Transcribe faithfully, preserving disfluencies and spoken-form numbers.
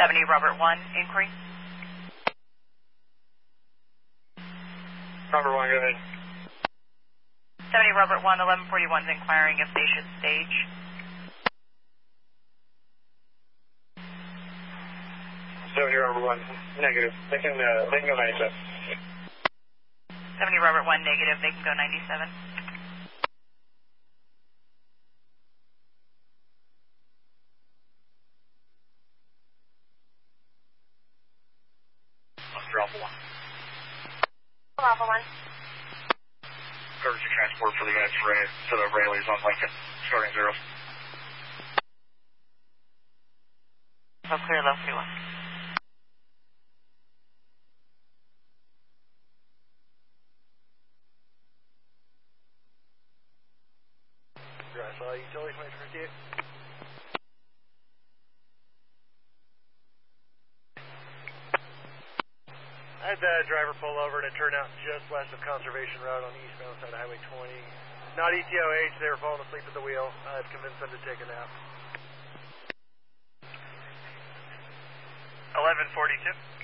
seventy Robert one, inquiry. Robert one, go ahead. seventy Robert one, eleven forty-one is inquiring if they should stage. seventy Robert one, negative. They can, uh, they can go ninety-seven. seventy Robert one, negative. They can go ninety-seven. Alpha one. Alpha one. Emergency transport for the units Ray, to the Rayleighs on Lincoln, starting zero. Oh, clear low three one. Dry solid utility twenty-two fifty-eight. I had the driver pull over and it turned out just west of Conservation Road on the eastbound side of Highway twenty. Not E T O H, they were falling asleep at the wheel. I had convinced them to take a nap. eleven forty-two.